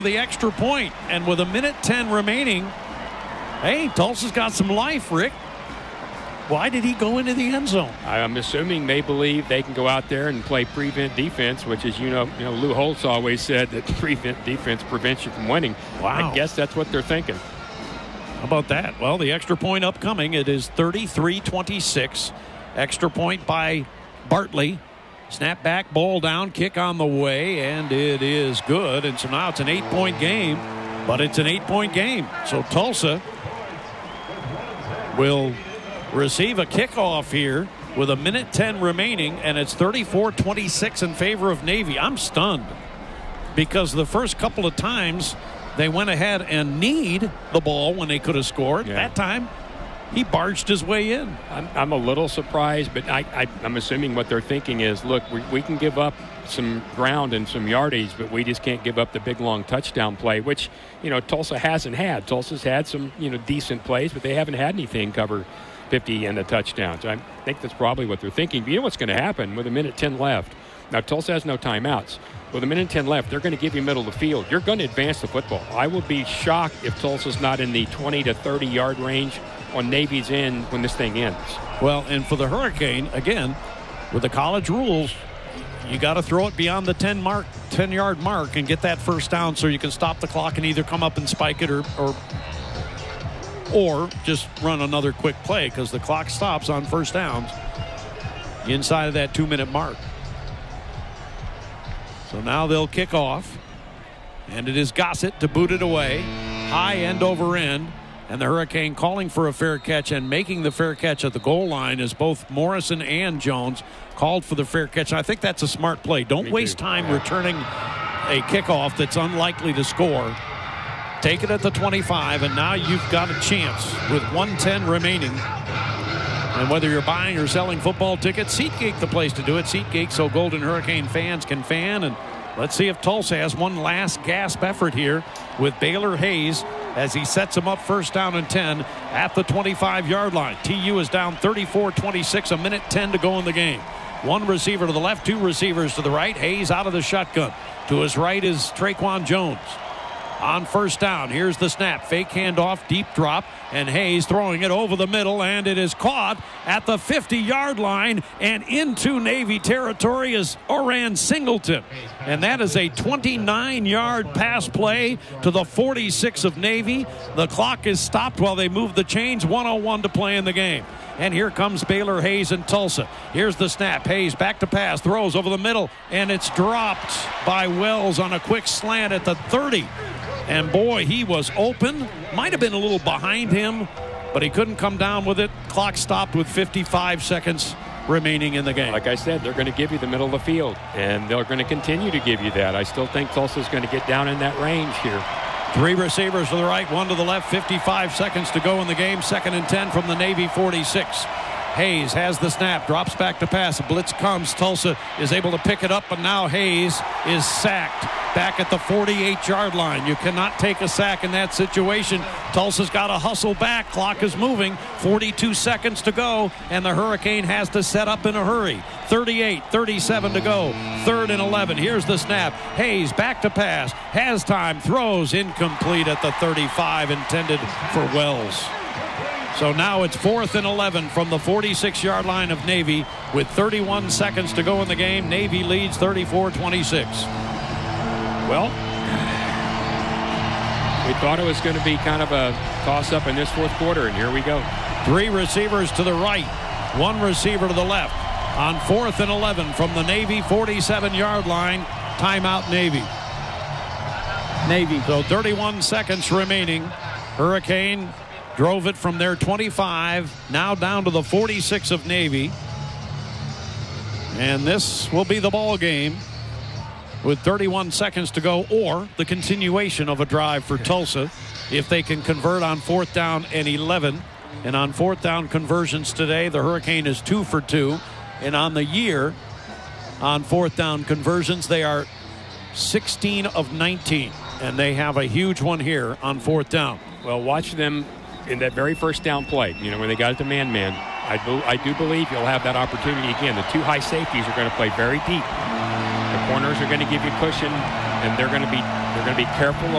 the extra point, and with 1:10 remaining, hey, Tulsa's got some life, Rick. Why did he go into the end zone? I'm assuming they believe they can go out there and play prevent defense, which is, Lou Holtz always said that prevent defense prevents you from winning. Wow. I guess that's what they're thinking. How about that? Well, the extra point upcoming. It is 33-26. Extra point by Bartley. Snap back, ball down, kick on the way, and it is good. And so now it's an 8-point game, but it's an 8-point game. So Tulsa will receive a kickoff here with 1:10 remaining, and it's 34-26 in favor of Navy. I'm stunned because the first couple of times they went ahead and kneed the ball when they could have scored. Yeah. That time he barged his way in. I'm a little surprised, but I'm assuming what they're thinking is, look, we can give up some ground and some yardage, but we just can't give up the big, long touchdown play, which, Tulsa hasn't had. Tulsa's had some, decent plays, but they haven't had anything cover 50 and a touchdown. So I think that's probably what they're thinking. But you know what's going to happen with 1:10 left? Now, Tulsa has no timeouts. With 1:10 left, they're going to give you middle of the field. You're going to advance the football. I will be shocked if Tulsa's not in the 20 to 30 yard range on Navy's end when this thing ends. Well, and for the Hurricane, again, with the college rules, you got to throw it beyond the 10-yard mark and get that first down so you can stop the clock and either come up and spike it or just run another quick play, because the clock stops on first downs inside of that 2-minute mark. So now they'll kick off, and it is Gossett to boot it away. High end over end, and the Hurricane calling for a fair catch and making the fair catch at the goal line as both Morrison and Jones called for the fair catch. And I think that's a smart play. Don't waste time returning a kickoff that's unlikely to score. Take it at the 25, and now you've got a chance with 1:10 remaining. And whether you're buying or selling football tickets, SeatGeek the place to do it. SeatGeek, so Golden Hurricane fans can fan. And let's see if Tulsa has one last gasp effort here with Baylor Hayes as he sets him up first down and 10 at the 25-yard line. TU is down 34-26, 1:10 to go in the game. One receiver to the left, two receivers to the right. Hayes out of the shotgun. To his right is Traquan Jones. On first down, here's the snap. Fake handoff, deep drop, and Hayes throwing it over the middle, and it is caught at the 50-yard line, and into Navy territory is Oran Singleton. And that is a 29-yard pass play to the 46 of Navy. The clock is stopped while they move the chains. 1:01 to play in the game. And here comes Baylor Hayes and Tulsa. Here's the snap. Hayes back to pass, throws over the middle, and it's dropped by Wells on a quick slant at the 30. And boy, he was open. Might have been a little behind him, but he couldn't come down with it. Clock stopped with 55 seconds remaining in the game. Like I said, they're going to give you the middle of the field, and they're going to continue to give you that. I still think Tulsa's going to get down in that range here. Three receivers to the right, one to the left. 55 seconds to go in the game. 2nd and 10 from the Navy 46. Hayes has the snap, drops back to pass. A blitz comes. Tulsa is able to pick it up, but now Hayes is sacked back at the 48-yard line. You cannot take a sack in that situation. Tulsa's got to hustle back. Clock is moving. 42 seconds to go, and the Hurricane has to set up in a hurry. 38-37 to go. 3rd and 11. Here's the snap. Hayes back to pass. Has time. Throws incomplete at the 35, intended for Wells. So now it's 4th and 11 from the 46-yard line of Navy with 31 seconds to go in the game. Navy leads 34-26. Well, we thought it was going to be kind of a toss-up in this fourth quarter, and here we go. Three receivers to the right, one receiver to the left. On 4th and 11 from the Navy 47-yard line. Timeout, Navy. So 31 seconds remaining. Hurricane drove it from their 25, now down to the 46 of Navy. And this will be the ball game with 31 seconds to go, or the continuation of a drive for Tulsa if they can convert on 4th down and 11. And on 4th down conversions today, the Hurricane is 2 for 2. And on the year, on 4th down conversions, they are 16 of 19. And they have a huge one here on 4th down. Well, watch them in that very first down play, when they got it to man-man. I do believe you'll have that opportunity again. The two high safeties are going to play very deep. The corners are going to give you cushion and they're going to be careful